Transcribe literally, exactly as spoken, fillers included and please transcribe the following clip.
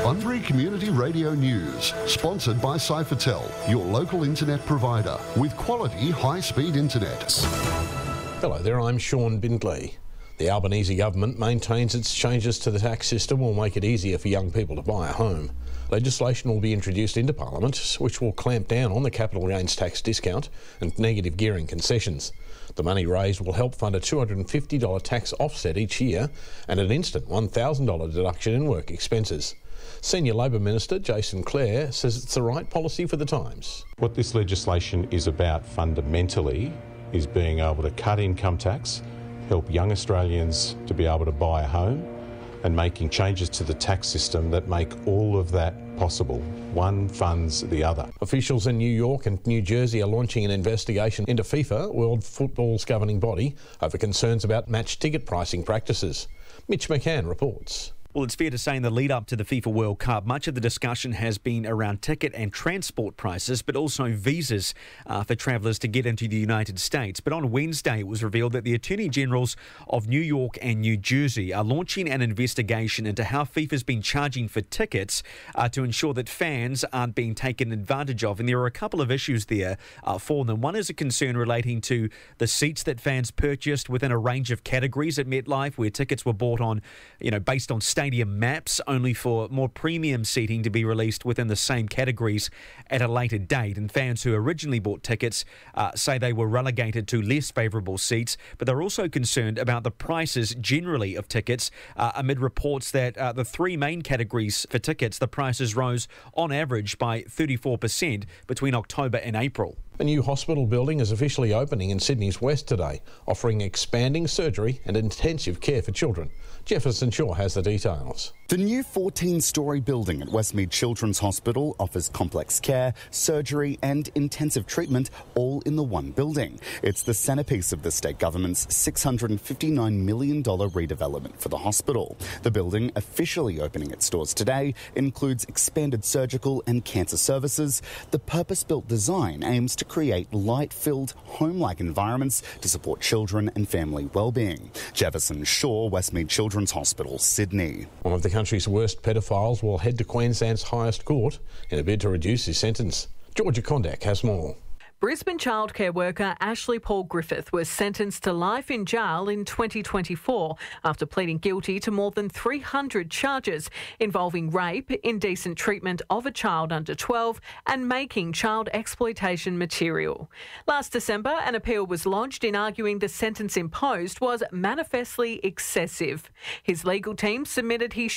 Bunbury Community Radio News, sponsored by Cyphertel, your local internet provider with quality high-speed internet. Hello there, I'm Sean Bindley. The Albanese government maintains its changes to the tax system will make it easier for young people to buy a home. Legislation will be introduced into Parliament, which will clamp down on the capital gains tax discount and negative gearing concessions. The money raised will help fund a two hundred and fifty dollars tax offset each year and an instant one thousand dollars deduction in work expenses. Senior Labor Minister Jason Clare says it's the right policy for the times. What this legislation is about fundamentally is being able to cut income tax, help young Australians to be able to buy a home, and making changes to the tax system that make all of that possible. One funds the other. Officials in New York and New Jersey are launching an investigation into FIFA, World Football's governing body, over concerns about match ticket pricing practices. Mitch McCann reports. Well, it's fair to say in the lead up to the FIFA World Cup, much of the discussion has been around ticket and transport prices, but also visas uh, for travellers to get into the United States. But on Wednesday, it was revealed that the Attorney Generals of New York and New Jersey are launching an investigation into how FIFA's been charging for tickets uh, to ensure that fans aren't being taken advantage of. And there are a couple of issues there uh, for them. One is a concern relating to the seats that fans purchased within a range of categories at MetLife, where tickets were bought on, you know, based on stadium maps, only for more premium seating to be released within the same categories at a later date. And fans who originally bought tickets uh, say they were relegated to less favourable seats, but they're also concerned about the prices generally of tickets uh, amid reports that uh, the three main categories for tickets, the prices rose on average by thirty-four percent between October and April. A new hospital building is officially opening in Sydney's west today, offering expanding surgery and intensive care for children. Jefferson Shaw has the details. The new fourteen-storey building at Westmead Children's Hospital offers complex care, surgery and intensive treatment all in the one building. It's the centrepiece of the state government's six hundred fifty-nine million dollars redevelopment for the hospital. The building, officially opening its doors today, includes expanded surgical and cancer services. The purpose-built design aims to create light-filled, home-like environments to support children and family well-being. Jefferson Shaw, Westmead Children's Hospital, Sydney. One of the country's worst pedophiles will head to Queensland's highest court in a bid to reduce his sentence. Georgia Kondak has more. Brisbane childcare worker Ashley Paul Griffith was sentenced to life in jail in twenty twenty-four after pleading guilty to more than three hundred charges involving rape, indecent treatment of a child under twelve and making child exploitation material. Last December, an appeal was lodged in arguing the sentence imposed was manifestly excessive. His legal team submitted his